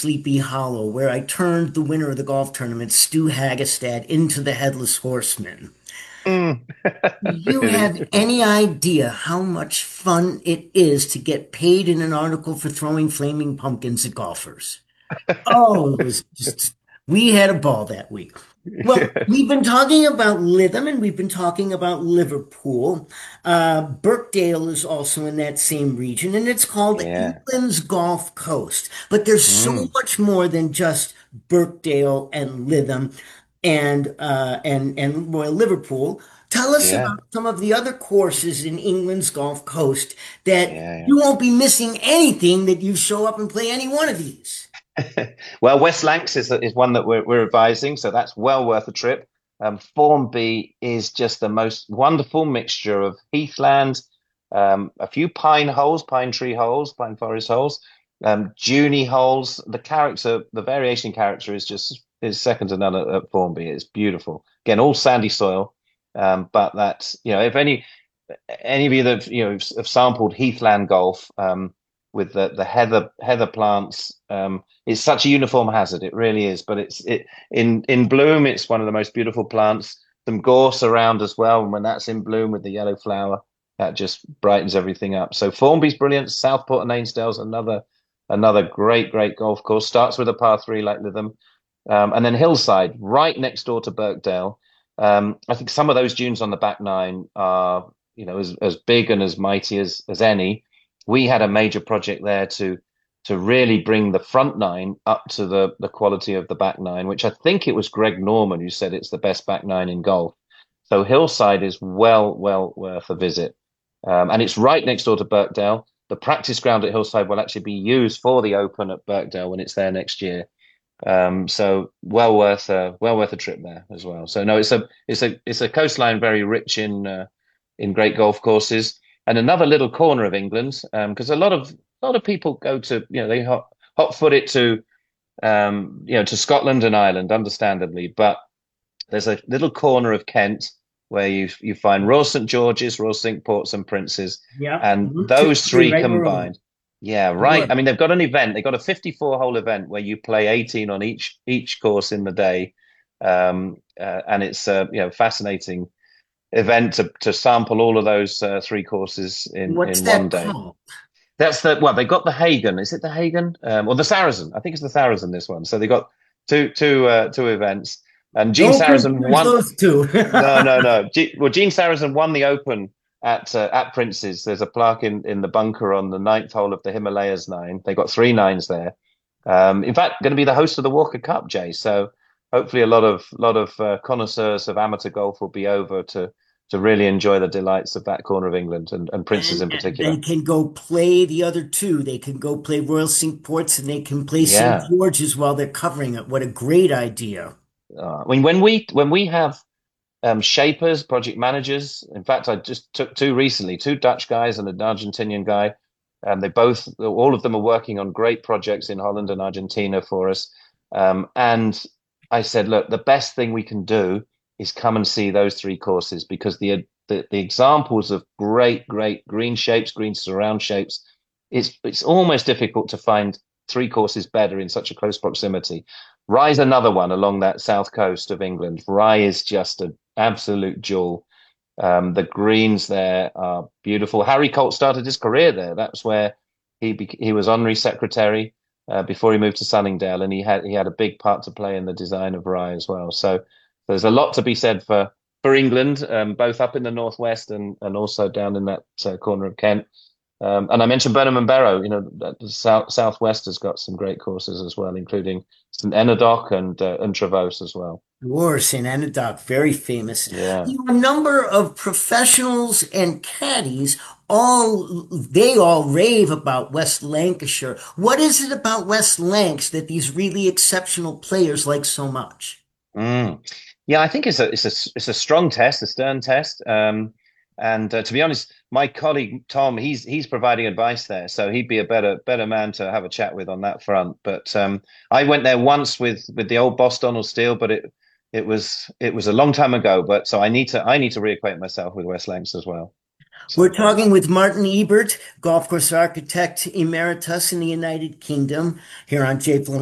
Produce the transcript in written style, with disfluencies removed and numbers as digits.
Sleepy Hollow, where I turned the winner of the golf tournament, Stu Hagestad, into the Headless Horseman. Mm. Do you Really? have any idea how much fun it is to get paid in an article for throwing flaming pumpkins at golfers? Oh, it was just, we had a ball that week. Well, we've been talking about Lytham and we've been talking about Liverpool. Birkdale is also in that same region, and it's called Yeah. England's Gulf Coast. But there's so Mm. much more than just Birkdale and Lytham and Royal Liverpool. Tell us Yeah. about some of the other courses in England's Gulf Coast that Yeah. you won't be missing anything that you show up and play any one of these. Yeah. Well, West Lancs is one that we're advising, so that's well worth a trip. Formby is just the most wonderful mixture of heathland, a few pine holes, pine tree holes, pine forest holes, duney holes. The variation in character is second to none at Formby. It's beautiful. Again, all sandy soil, but that's if any of you that have sampled heathland golf with the heather plants, it's such a uniform hazard. It really is. But it in bloom, it's one of the most beautiful plants. Some gorse around as well, and when that's in bloom with the yellow flower, that just brightens everything up. So Formby's brilliant. Southport and Ainsdale's another great golf course. Starts with a par three like Lytham, and then Hillside, right next door to Birkdale. I think some of those dunes on the back nine are as big and as mighty as any. We had a major project there to really bring the front nine up to the quality of the back nine, which I think it was Greg Norman who said it's the best back nine in golf. So Hillside is well worth a visit. And it's right next door to Birkdale. The practice ground at Hillside will actually be used for the Open at Birkdale when it's there next year. So well worth a trip there as well. So no, it's a coastline very rich in great golf courses, and another little corner of England, because a lot of people go to they hot foot it to Scotland and Ireland, understandably, but there's a little corner of Kent where you find Royal St George's, Royal Cinque Ports, and Princes, Yeah. and Mhm. those three Right where we're going. combined. Yeah, right. I Sure. mean, they've got an event. They've got a 54 hole event where you play 18 on each course in the day, and it's fascinating event to sample all of those three courses What's in one that day. called? That's they got the Hagen. Is it the Hagen or the Saracen? I think it's the Saracen this one. So they got two events, and Gene Don't Sarazen confuse won. those two. No. Well, Gene Sarazen won the Open at Prince's. There's a plaque in the bunker on the ninth hole of the Himalayas nine. They got three nines there. In fact, going to be the host of the Walker Cup, Jay. So hopefully, a lot of connoisseurs of amateur golf will be over to really enjoy the delights of that corner of England and Prince's in And they particular. can go play the other two. They can go play Royal Cinque Ports and they can play St. Yeah. George's while they're covering it. What a great idea. I mean, when we have shapers, project managers. In fact, I just took two recently, two Dutch guys and an Argentinian guy. All of them are working on great projects in Holland and Argentina for us. And I said, look, the best thing we can do is come and see those three courses because the examples of great green shapes, green surround shapes, it's almost difficult to find three courses better in such a close proximity. Rye's another one along that south coast of England. Rye is just an absolute jewel. The greens there are beautiful. Harry Colt started his career there. That's where he was honorary secretary before he moved to Sunningdale, and he had a big part to play in the design of Rye as well. So there's a lot to be said for England, both up in the northwest and also down in that corner of Kent. And I mentioned Burnham and Barrow. The southwest has got some great courses as well, including St Enodoc and Trevose as well. War, St. Enodoc, very famous. Yeah. A number of professionals and caddies, they all rave about West Lancashire. What is it about West Lancs that these really exceptional players like so much? Mm. Yeah, I think it's a strong test, a stern test. And to be honest, my colleague Tom, he's providing advice there, so he'd be a better man to have a chat with on that front. But I went there once with the old boss Donald Steele, but it was a long time ago. But so I need to reacquaint myself with West Lancs as well at We're some point. talking with Martin Ebert, golf course architect emeritus in the United Kingdom, here on J.